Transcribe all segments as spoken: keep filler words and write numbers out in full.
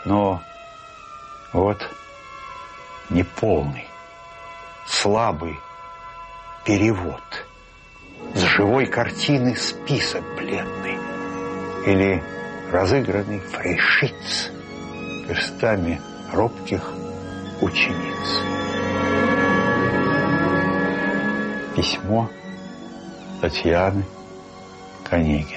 Но вот неполный, слабый перевод с живой картины список бледный или разыгранный фрейшиц перстами робких учениц. Письмо Татьяны к Онегину.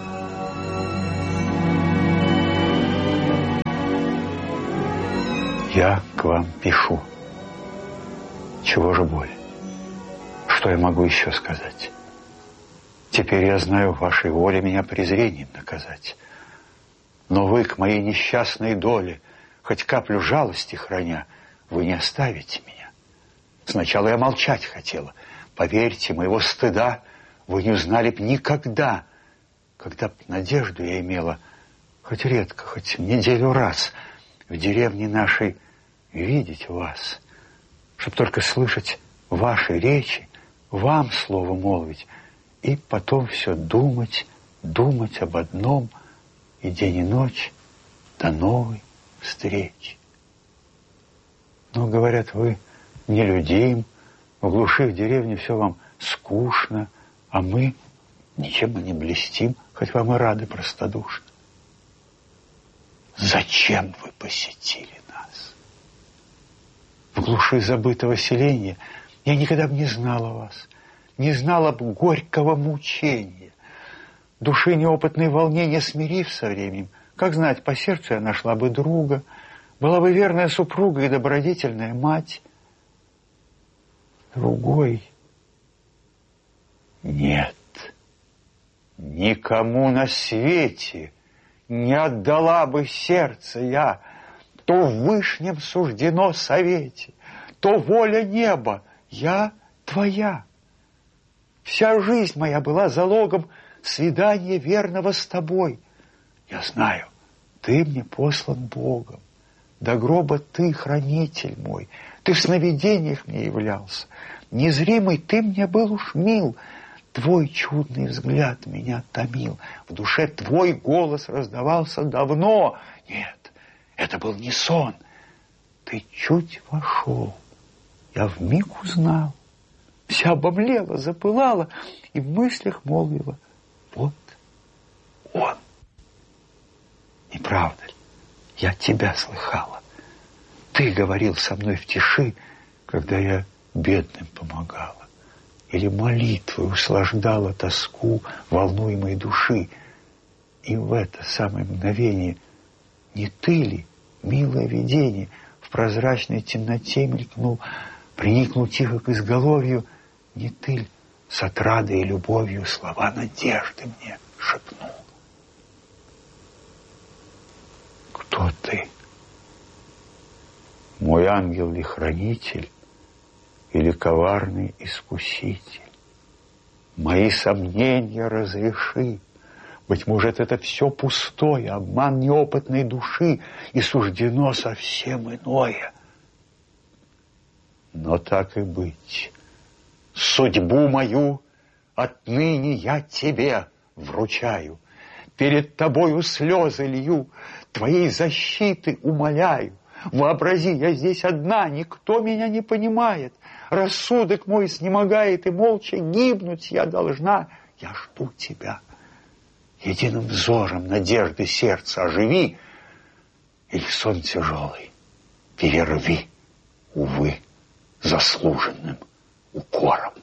Я к вам пишу. Чего же более? Что я могу еще сказать? Теперь я знаю, вашей воле меня презрением наказать. Но вы к моей несчастной доле, хоть каплю жалости храня, вы не оставите меня. Сначала я молчать хотела. Поверьте, моего стыда вы не узнали б никогда. Когда б надежду я имела, хоть редко, хоть неделю раз, в деревне нашей видеть вас, чтоб только слышать ваши речи, вам слово молвить, и потом все думать, думать об одном, и день и ночь до новой встречи. Но, говорят, вы нелюдим, в глуши в деревне все вам скучно, а мы ничем мы не блестим, хоть вам и рады простодушно. Зачем вы посетили нас? В глуши забытого селения я никогда бы не знала вас, не знала бы горького мучения, души неопытной волнения смирив со временем. Как знать, по сердцу я нашла бы друга, была бы верная супруга и добродетельная мать. Другой нет, никому на свете не отдала бы сердце я, то в вышнем суждено совете, то воля неба, я твоя. Вся жизнь моя была залогом свидания верного с тобой. Я знаю, ты мне послан Богом, до гроба ты хранитель мой, ты в сновидениях мне являлся, незримый ты мне был уж мил. Твой чудный взгляд меня томил, в душе твой голос раздавался давно. Нет, это был не сон. Ты чуть вошел, я вмиг узнал, вся обомлела, запылала и в мыслях молвила: вот он. Не правда ли? Я тебя слыхала. Ты говорил со мной в тиши, когда я бедным помогала. Или молитвой услаждала тоску волнуемой души. И в это самое мгновение не ты ли, милое видение, в прозрачной темноте мелькнул, приникнул тихо к изголовью, не ты ли с отрадой и любовью слова надежды мне шепнул? Кто ты? Мой ангел ли хранитель или коварный искуситель? Мои сомнения разреши. Быть может, это все пустое, обман неопытной души, и суждено совсем иное. Но так и быть. Судьбу мою отныне я тебе вручаю. Перед тобою слезы лью, твоей защиты умоляю. Вообрази, я здесь одна, никто меня не понимает. Рассудок мой снемогает, и молча гибнуть я должна. Я жду тебя. Единым взором надежды сердца оживи, или сон тяжелый перерви, увы, заслуженным укором.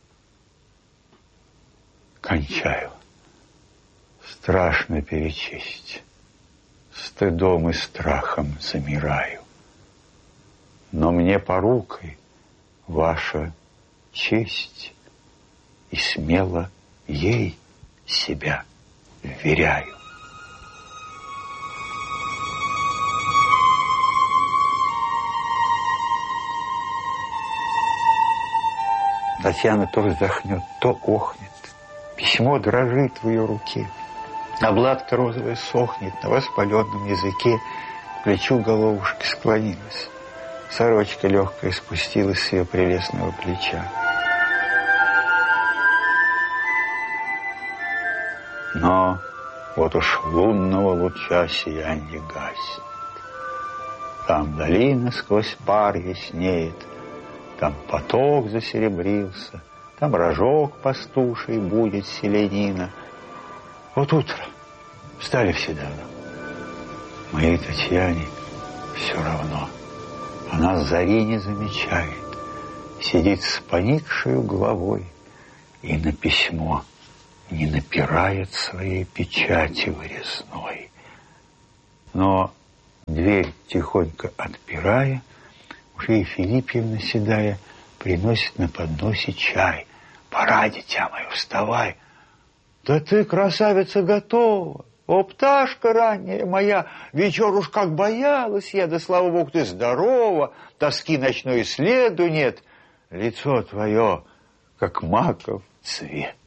Кончаю. Страшно перечесть. Стыдом и страхом замираю. Но мне порукой ваша честь, и смело ей себя вверяю. Татьяна то вздохнет, то охнет. Письмо дрожит в ее руке. Обладка розовая сохнет на воспаленном языке. К плечу головушки склонилась. Сорочка легкая спустилась с ее прелестного плеча. Но вот уж лунного луча сиянье гаснет. Там долина сквозь пар яснеет, там поток засеребрился, там рожок пастуший будет селянина. Вот утро, встали все давно. Моей Татьяне все равно. Она зари не замечает, сидит с поникшей головой и на письмо не напирает своей печати вырезной. Но дверь тихонько отпирая, уже и Филиппьевна седая приносит на подносе чай. Пора, дитя мое, вставай. Да ты, красавица, готова. О, пташка ранняя моя, вечер уж как боялась я, да слава богу, ты здорова, тоски ночной следу нет. Лицо твое, как маков цвет.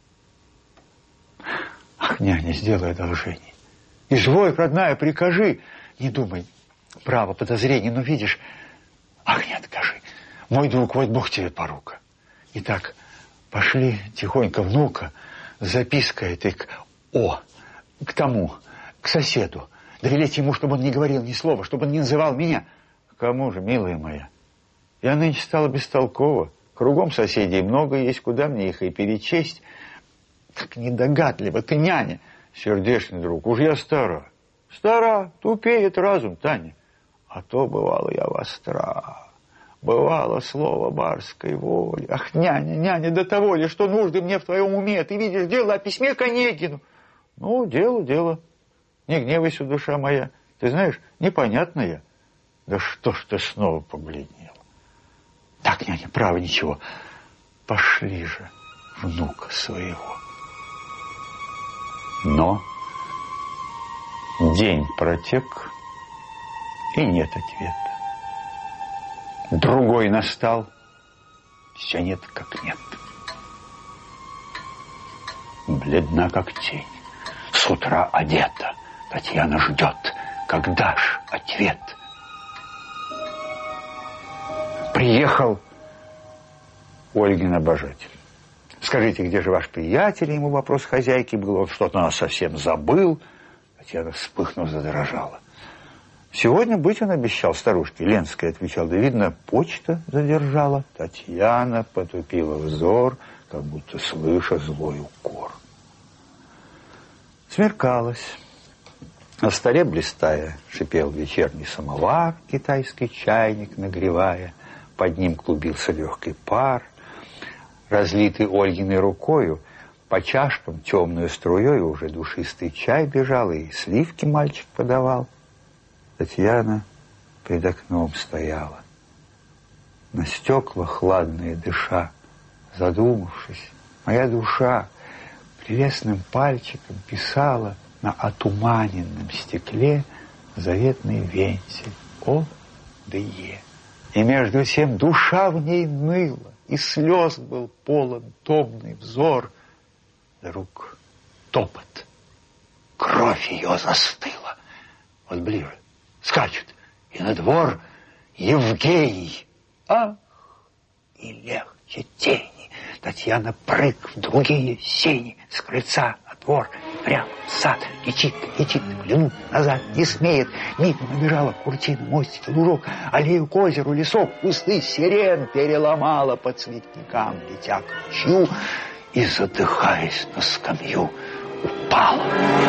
Ах, няня, сделай одолжение. Изволь, родная, прикажи. Не думай, право, подозрение, но видишь... Ах, не откажи. Мой друг, вот Бог тебе порука. Итак, пошли тихонько внука с запиской этой к О, к тому, к соседу. Да велеть ему, чтобы он не говорил ни слова, чтобы он не называл меня. Кому же, милая моя? Я нынче стала бестолкова. Кругом соседей много есть, куда мне их и перечесть. Так недогадливо ты, няня. Сердечный друг, уж я стара. Стара, тупеет разум, Таня. А то бывало я востра. Бывало слово барской воли. Ах, няня, няня, до того ли, что нужды мне в твоем уме. Ты видишь дело о письме к Онегину. Ну, дело, дело. Не гневайся, душа моя. Ты знаешь, непонятная. Да что ж ты снова побледнела? Так, няня, право, ничего. Пошли же внука своего. Но день протек, и нет ответа. Другой настал, все нет как нет. Бледна как тень, с утра одета. Татьяна ждет, когда ж ответ. Приехал Ольгин обожатель. Скажите, где же ваш приятель? Ему вопрос хозяйки был. Он что-то нас совсем забыл. Татьяна, вспыхнув, задрожала. Сегодня быть он обещал старушке. Ленская отвечала, да, видно, почта задержала. Татьяна потупила взор, как будто слыша злой укор. Смеркалось. На столе, блистая, шипел вечерний самовар, китайский чайник нагревая. Под ним клубился легкий пар. Разлитый Ольгиной рукою, по чашкам темную струей уже душистый чай бежал, и сливки мальчик подавал. Татьяна пред окном стояла, на стекла хладные дыша, задумавшись, моя душа прелестным пальчиком писала на отуманенном стекле заветный вензель О да Е. И между тем душа в ней ныла, и слез был полон томный взор. Вдруг топот, кровь ее застыла. Вот ближе скачут, и на двор Евгений. Ах, и легче тени. Татьяна прыг в другие сени, с крыльца на двор, прямо в сад. Летит, летит, глянуть назад не смеет. Мигом набежала куртина, мостики, лужок, аллею к озеру, лесок, кусты сирен переломала по цветникам, летя к ручью, и, задыхаясь на скамью, упала.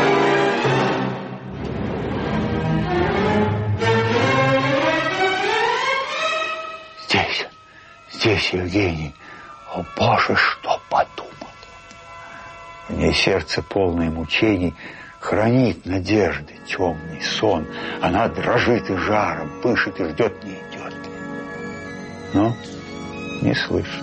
Здесь, здесь Евгений. О, Боже, что подумал! В ней сердце, полное мучений, хранит надежды темный сон. Она дрожит и жаром, пышет и ждет, не идет ли. Но не слышит.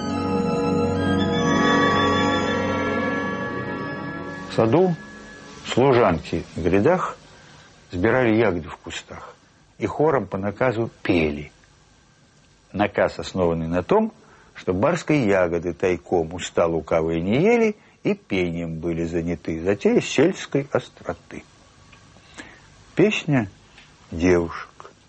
В саду служанки в грядах сбирали ягоды в кустах и хором по наказу пели. Наказ, основанный на том, что барской ягоды тайком уста лукавые не ели и пением были заняты, затея сельской остроты. Песня девушек.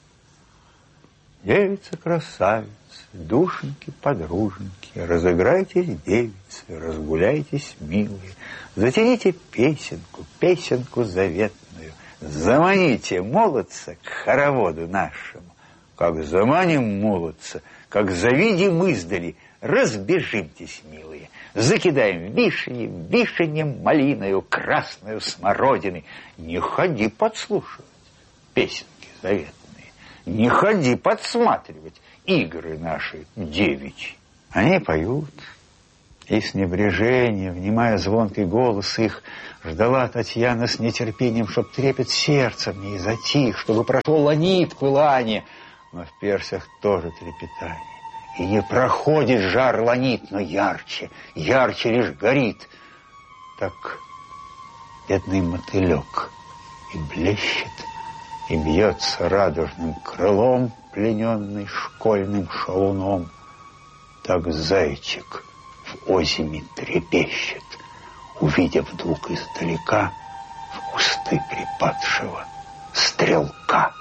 Девица-красавица, душеньки, подруженьки, разыграйтесь, девицы, разгуляйтесь, милые, затяните песенку, песенку заветную, Заманите молодца к хороводу нашему. Как заманим молодца, как завидим издали, разбежимтесь, милые, закидаем вишни, вишенем малиною, красною смородиной. Не ходи подслушивать песенки заветные, не ходи подсматривать игры наши девичьи. Они поют, и с небрежением, внимая звонкий голос их, ждала Татьяна с нетерпением, чтоб трепет сердцем не затих, чтобы прошел ланит пылание, но в персях тоже трепетание. И не проходит жар ланит, но ярче, ярче лишь горит. Так бедный мотылек и блещет, и бьется радужным крылом, плененный школьным шалуном. Так зайчик в озими трепещет, увидев вдруг издалека в кусты припадшего стрелка.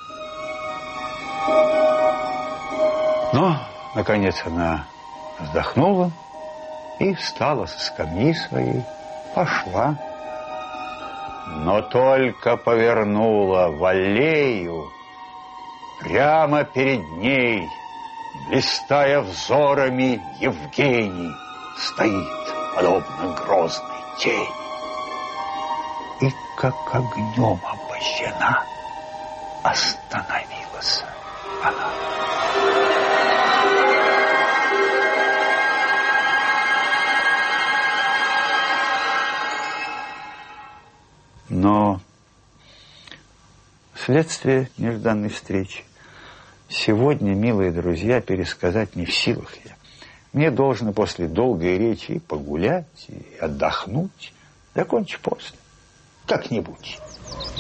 Но, наконец, она вздохнула и встала со скамьи своей, пошла. Но только повернула в аллею, прямо перед ней, блистая взорами, Евгений стоит, подобно грозной тени. И как огнем обожжена остановилась она. Но следствие нежданной встречи сегодня, милые друзья, пересказать не в силах я. Мне должно после долгой речи и погулять, и отдохнуть. Закончу после. Как-нибудь.